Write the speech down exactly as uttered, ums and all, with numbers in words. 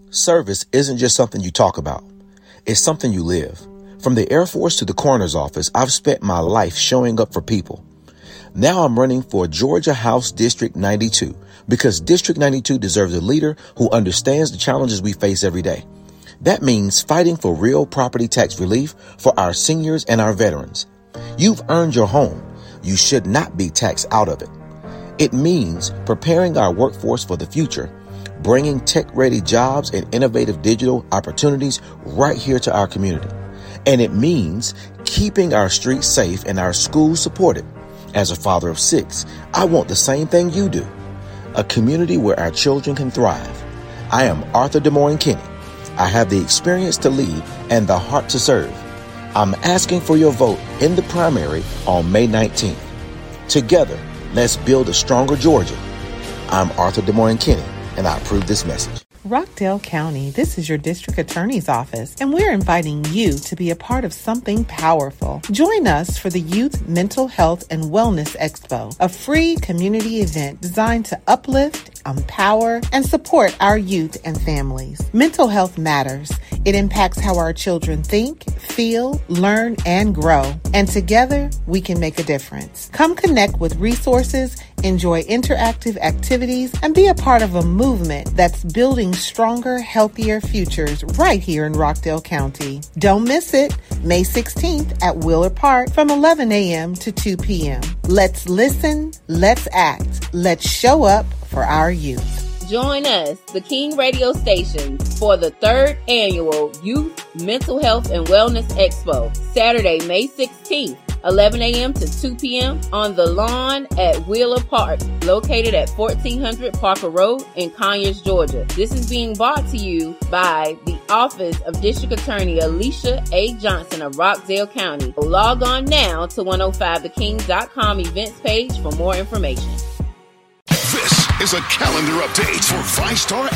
Service isn't just something you talk about. It's something you live. From the Air Force to the coroner's office, I've spent my life showing up for people. Now I'm running for Georgia House District ninety-two because District ninety-two deserves a leader who understands the challenges we face every day. That means fighting for real property tax relief for our seniors and our veterans. You've earned your home. You should not be taxed out of it. It means preparing our workforce for the future, bringing tech-ready jobs and innovative digital opportunities right here to our community. And it means keeping our streets safe and our schools supported. As a father of six, I want the same thing you do. A community where our children can thrive. I am Arthur DeMoine Kinney. I have the experience to lead and the heart to serve. I'm asking for your vote in the primary on May nineteenth. Together, let's build a stronger Georgia. I'm Arthur DeMoine Kinney, and I approve this message. Rockdale County, this is your district attorney's office, and we're inviting you to be a part of something powerful. Join us for the Youth Mental Health and Wellness Expo, a free community event designed to uplift, empower, and support our youth and families. Mental health matters. It impacts how our children think, feel, learn, and grow. And together, we can make a difference. Come connect with resources, enjoy interactive activities, and be a part of a movement that's building stronger, healthier futures right here in Rockdale County. Don't miss it. May sixteenth at Wheeler Park from eleven a.m. to two p.m. Let's listen, let's act, let's show up for our youth. Join us, the King Radio Station, for the third annual Youth Mental Health and Wellness Expo, Saturday, May sixteenth, eleven a.m. to two p.m. on the lawn at Wheeler Park, located at fourteen hundred Parker Road in Conyers, Georgia. This is being brought to you by the Office of District Attorney Alicia A. Johnson of Rockdale County. Log on now to one oh five the king dot com events page for more information. This is a calendar update for five-star